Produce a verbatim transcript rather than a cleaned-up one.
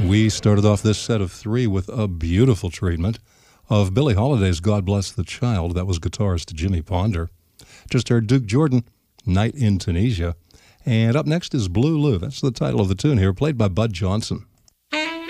We started off this set of three with a beautiful treatment of Billie Holiday's God Bless the Child. That was guitarist Jimmy Ponder. Just heard Duke Jordan, Night in Tunisia. And up next is Blue Lou. That's the title of the tune here, played by Bud Johnson.